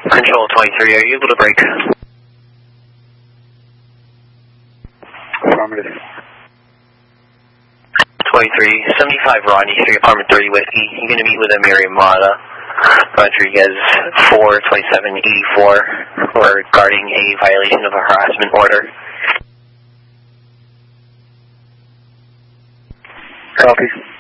Control 23, are you able to break? Affirmative. 23, 75 Rodney Street, apartment 30 Whiskey. You're going to meet with Amiri Mata Rodriguez, 42784, regarding a violation of a harassment order. Copy.